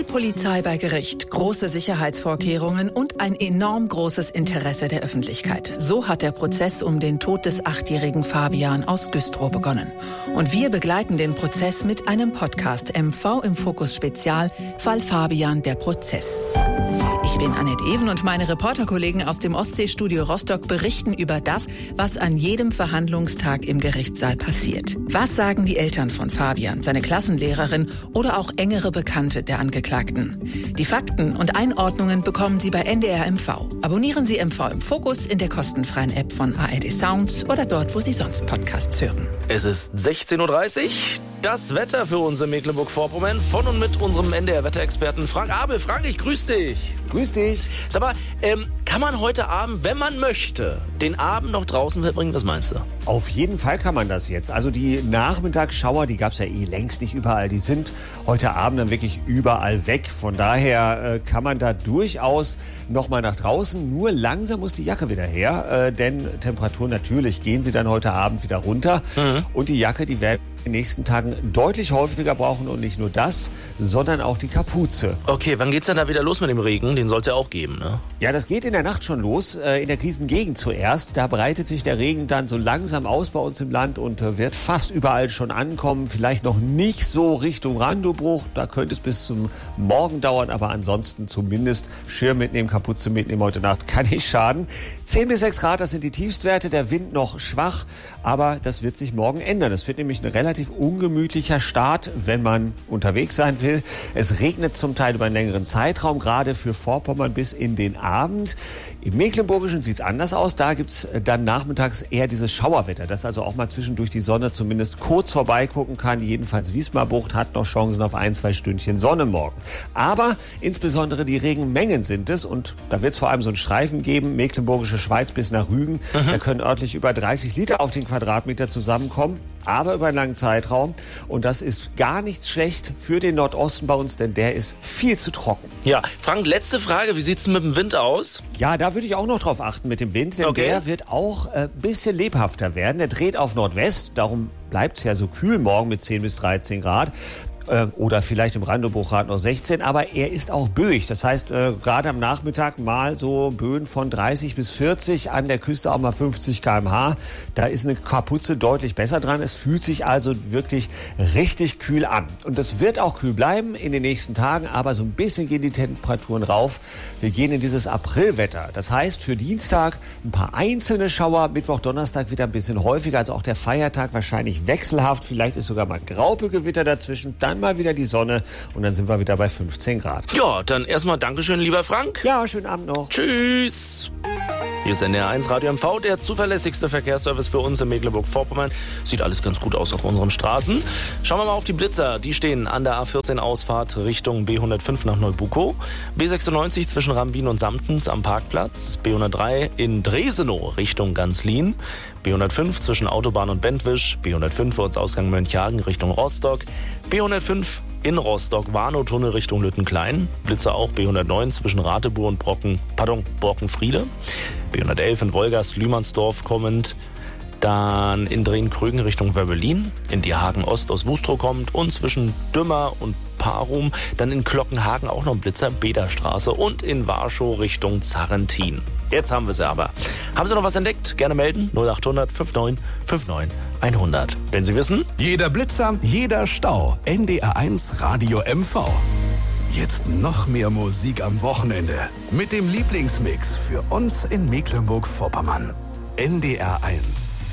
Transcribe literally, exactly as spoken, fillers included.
Viel Polizei bei Gericht, große Sicherheitsvorkehrungen und ein enorm großes Interesse der Öffentlichkeit. So hat der Prozess um den Tod des achtjährigen Fabian aus Güstrow begonnen. Und wir begleiten den Prozess mit einem Podcast M V im Fokus Spezial, Fall Fabian, der Prozess. Ich bin Annette Even und meine Reporterkollegen aus dem Ostseestudio Rostock berichten über das, was an jedem Verhandlungstag im Gerichtssaal passiert. Was sagen die Eltern von Fabian, seine Klassenlehrerin oder auch engere Bekannte der Angeklagten? Die Fakten und Einordnungen bekommen Sie bei N D R M V. Abonnieren Sie M V im Fokus in der kostenfreien App von A R D Sounds oder dort, wo Sie sonst Podcasts hören. Es ist sechzehn Uhr dreißig. Das Wetter für uns in Mecklenburg-Vorpommern von und mit unserem N D R-Wetterexperten Frank Abel. Frank, ich grüß dich. Grüß dich. Sag mal, ähm, kann man heute Abend, wenn man möchte, den Abend noch draußen verbringen? Was meinst du? Auf jeden Fall kann man das jetzt. Also die Nachmittagsschauer, die gab es ja eh längst nicht überall. Die sind heute Abend dann wirklich überall weg. Von daher äh, kann man da durchaus noch mal nach draußen. Nur langsam muss die Jacke wieder her. Äh, denn Temperaturen natürlich gehen sie dann heute Abend wieder runter. Mhm. Und die Jacke, die werden in den nächsten Tagen deutlich häufiger brauchen. Und nicht nur das, sondern auch die Kapuze. Okay, wann geht's denn da wieder los mit dem Regen? Den soll es ja auch geben, ne? Ja, das geht in der Nacht schon los. Äh, in der Krisengegend zuerst. Da breitet sich der Regen dann so langsam aus bei uns im Land und äh, wird fast überall schon ankommen. Vielleicht noch nicht so Richtung Randobruch. Da könnte es bis zum Morgen dauern. Aber ansonsten zumindest Schirm mitnehmen, Kapuze mitnehmen heute Nacht. Kann nicht schaden. zehn bis sechs Grad, das sind die Tiefstwerte. Der Wind noch schwach. Aber das wird sich morgen ändern. Es wird nämlich ein relativ ungemütlicher Start, wenn man unterwegs sein will. Es regnet zum Teil über einen längeren Zeitraum, gerade für Vorpommern bis in den Abend. Im Mecklenburgischen sieht es anders aus. Da gibt es dann nachmittags eher dieses Schauerwetter, dass also auch mal zwischendurch die Sonne zumindest kurz vorbeigucken kann. Jedenfalls Wismar-Bucht hat noch Chancen auf ein, zwei Stündchen Sonne morgen. Aber insbesondere die Regenmengen sind es. Und da wird es vor allem so einen Streifen geben, Mecklenburgische Schweiz bis nach Rügen. Mhm. Da können örtlich über dreißig Liter auf den Quadratmeter zusammenkommen. Aber über einen langen Zeitraum. Und das ist gar nicht schlecht für den Nordosten bei uns, denn der ist viel zu trocken. Ja, Frank, letzte Frage. Wie sieht's denn mit dem Wind aus? Ja, da würde ich auch noch drauf achten mit dem Wind, denn okay. Der wird auch ein äh, bisschen lebhafter werden. Der dreht auf Nordwest, darum bleibt es ja so kühl morgen mit zehn bis dreizehn Grad. Oder vielleicht im Randobruchgrad noch sechzehn, aber er ist auch böig. Das heißt, äh, gerade am Nachmittag mal so Böen von dreißig bis vierzig, an der Küste auch mal fünfzig Kilometer pro Stunde. Da ist eine Kapuze deutlich besser dran. Es fühlt sich also wirklich richtig kühl an. Und das wird auch kühl bleiben in den nächsten Tagen, aber so ein bisschen gehen die Temperaturen rauf. Wir gehen in dieses Aprilwetter. Das heißt, für Dienstag ein paar einzelne Schauer, Mittwoch, Donnerstag wieder ein bisschen häufiger, als auch der Feiertag wahrscheinlich wechselhaft. Vielleicht ist sogar mal ein Graupelgewitter dazwischen. Dann mal wieder die Sonne und dann sind wir wieder bei fünfzehn Grad. Ja, dann erstmal Dankeschön, lieber Frank. Ja, schönen Abend noch. Tschüss. Hier ist N D R eins Radio M V, der zuverlässigste Verkehrsservice für uns in Mecklenburg-Vorpommern. Sieht alles ganz gut aus auf unseren Straßen. Schauen wir mal auf die Blitzer. Die stehen an der A vierzehn Ausfahrt Richtung B hundertfünf nach Neubukow. B sechsundneunzig zwischen Rambin und Samtens am Parkplatz. B hundertdrei in Dresenow Richtung Ganzlin. B hundertfünf zwischen Autobahn und Bentwisch. B hundertfünf Ortsausgang Mönchhagen Richtung Rostock. B hundertfünf in Rostock-Warnow-Tunnel Richtung Lüttenklein. Blitzer auch B hundertneun zwischen Rateburg und Brocken, pardon, Borkenfriede. B hundertelf in Wolgast-Lühmannsdorf kommend. Dann in Drehen-Krögen Richtung Wöbbelin. In Dierhagen-Ost aus Wustrow kommt. Und zwischen Dümmer und Parum. Dann in Glockenhagen auch noch ein Blitzer, Bederstraße. Und in Warschau Richtung Zarrentin. Jetzt haben wir sie aber. Haben Sie noch was entdeckt? Gerne melden. null achthundert neunundfünfzig neunundfünfzig hundert. Wenn Sie wissen... Jeder Blitzer, jeder Stau. N D R eins Radio M V. Jetzt noch mehr Musik am Wochenende. Mit dem Lieblingsmix für uns in Mecklenburg-Vorpommern. N D R eins.